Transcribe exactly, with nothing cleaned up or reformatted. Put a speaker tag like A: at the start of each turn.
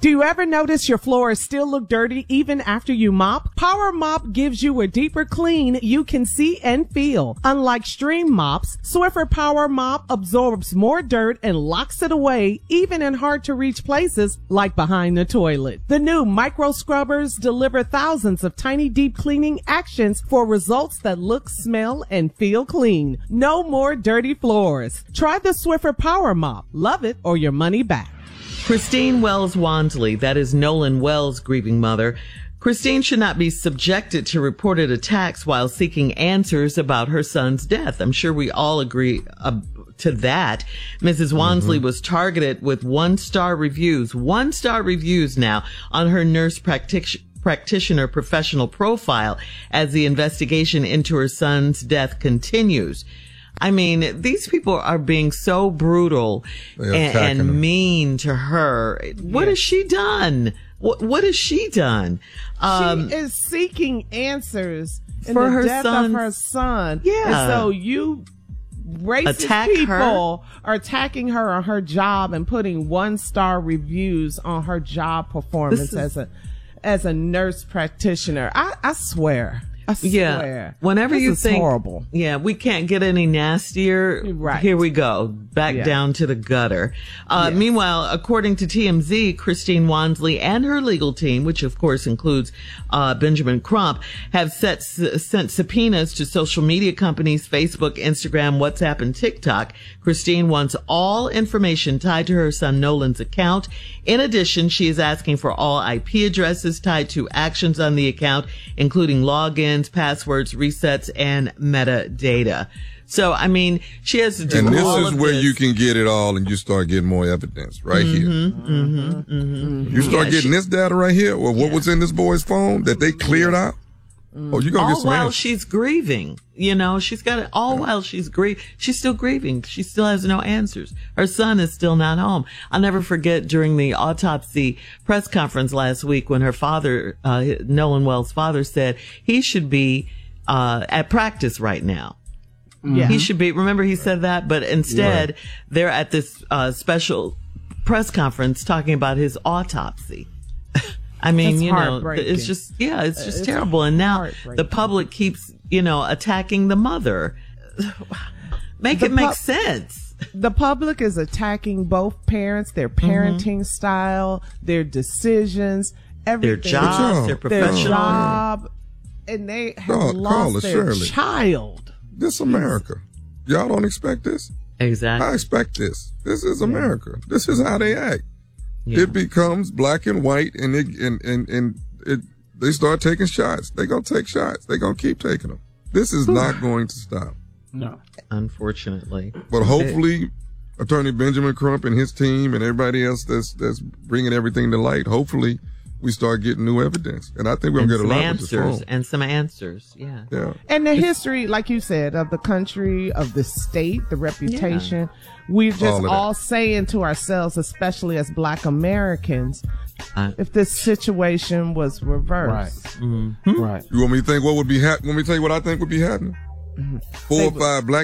A: Do you ever notice your floors still look dirty even after you mop? Power Mop gives you a deeper clean you can see and feel. Unlike Stream mops, Swiffer Power Mop absorbs more dirt and locks it away even in hard-to-reach places like behind the toilet. The new micro scrubbers deliver thousands of tiny deep cleaning actions for results that look, smell, and feel clean. No more dirty floors. Try the Swiffer Power Mop. Love it or your money back.
B: Christine Wells Wansley, that is Nolan Wells' grieving mother. Christine should not be subjected to reported attacks while seeking answers about her son's death. I'm sure we all agree uh, to that. Missus Wansley mm-hmm. was targeted with one-star reviews, one-star reviews now on her nurse practitioner. practitioner professional profile as the investigation into her son's death continues. I mean, these people are being so brutal and, and mean to her. What yes. has she done? What What has she done?
A: Um, she is seeking answers in
B: for
A: the
B: her
A: death
B: son.
A: of her son.
B: Yeah.
A: And so you racist
B: Attack
A: people
B: her.
A: are attacking her on her job and putting one-star reviews on her job performance is, as a as a nurse practitioner. I, I swear. I swear.
B: Yeah. Whenever
A: this
B: you
A: is
B: think,
A: horrible.
B: Yeah, we can't get any nastier.
A: Right.
B: Here we go. Back
A: yeah.
B: down to the gutter. Uh,
A: yes.
B: Meanwhile, according to T M Z, Christine Wansley and her legal team, which of course includes, uh, Benjamin Crump, have set, sent subpoenas to social media companies, Facebook, Instagram, WhatsApp, and TikTok. Christine wants all information tied to her son Nolan's account. In addition, she is asking for all I P addresses tied to actions on the account, including logins, passwords, resets, and metadata. So, I mean, she has to do
C: and
B: all
C: this is
B: of
C: where
B: this.
C: you can get it all and you start getting more evidence right
B: mm-hmm,
C: here.
B: Mm-hmm, mm-hmm.
C: You start
B: yeah,
C: getting
B: she,
C: this data right here, or what
B: yeah.
C: was in this boy's phone that they cleared out. Oh, you're going to
B: all
C: get some
B: while
C: answers.
B: she's grieving. You know, she's got it all while she's grieving. She's still grieving. She still has no answers. Her son is still not home. I'll never forget during the autopsy press conference last week when her father, uh, Nolan Wells' father said he should be, uh, at practice right now.
A: Yeah.
B: He should be, remember he said that, but instead
C: right.
B: they're at this, uh, special press conference talking about his autopsy. I mean,
A: That's
B: you know, it's just, yeah, it's just
A: it's
B: terrible. And now the public keeps, you know, attacking the mother. Make
A: the
B: it make
A: pu-
B: sense.
A: The public is attacking both parents, their parenting mm-hmm. style, their decisions, everything.
B: Their jobs, their professional.
A: Their job. And they have
C: Call,
A: lost
C: call
A: their
C: Shirley.
A: child.
C: This America. Y'all don't expect this?
B: Exactly.
C: I expect this. This is America. This is how they act.
B: Yeah.
C: It becomes black and white, and it and and, and it they start taking shots. They're gonna take shots. They're gonna keep taking them. This is not going to stop.
B: No, unfortunately.
C: But hopefully, Attorney Benjamin Crump and his team and everybody else that's that's bringing everything to light. Hopefully, we start getting new evidence, and I think we're gonna get a lot
B: answers
C: with this phone.
B: and some answers. Yeah,
C: yeah.
A: And the history, like you said, of the country, of the state, the reputation. Yeah. We're just all, all saying to ourselves, especially as Black Americans, uh, if this situation was reversed.
D: Right.
B: Mm-hmm.
D: Right.
C: You want me to think what would be happening? Want me to tell you what I think would be happening? Mm-hmm. Four or five Black